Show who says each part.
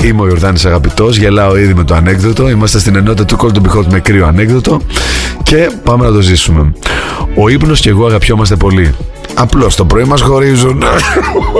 Speaker 1: Είμαι ο Ιορδάνης Αγαπητός, γελάω ήδη με το ανέκδοτο. Είμαστε στην ενότητα του Call to Be Hot με κρύο ανέκδοτο και πάμε να το ζήσουμε. Ο ύπνος και εγώ αγαπιόμαστε πολύ. Απλώς το πρωί μας χωρίζουν.